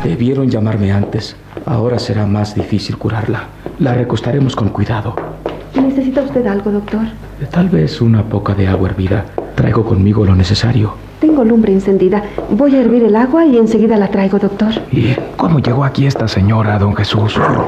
Debieron llamarme antes. Ahora será más difícil curarla. La recostaremos con cuidado. ¿Necesita usted algo, doctor? Tal vez una poca de agua hervida. Traigo conmigo lo necesario. Tengo lumbre encendida. Voy a hervir el agua y enseguida la traigo, doctor. ¿Y cómo llegó aquí esta señora, don Jesús?